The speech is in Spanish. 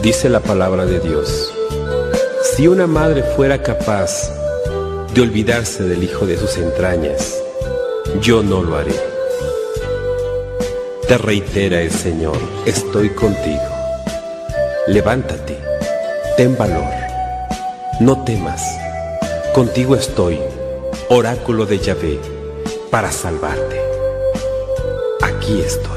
Dice la palabra de Dios: si una madre fuera capaz de olvidarse del hijo de sus entrañas, yo no lo haré. Te reitera el Señor: estoy contigo. Levántate, ten valor, no temas, contigo estoy, oráculo de Yahvé, para salvarte. Aquí estoy.